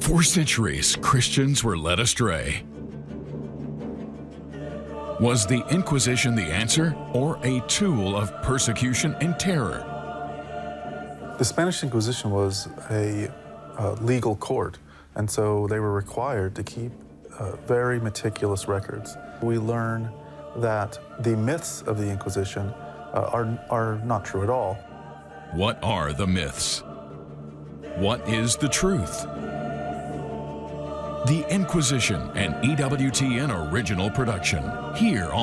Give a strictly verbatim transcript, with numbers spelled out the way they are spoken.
For centuries, Christians were led astray. Was the Inquisition the answer, or a tool of persecution and terror? The Spanish Inquisition was a uh, legal court, and so they were required to keep uh, very meticulous records. We learn that the myths of the Inquisition uh, are, are not true at all. What are the myths? What is the truth? The Inquisition, an E W T N original production, here on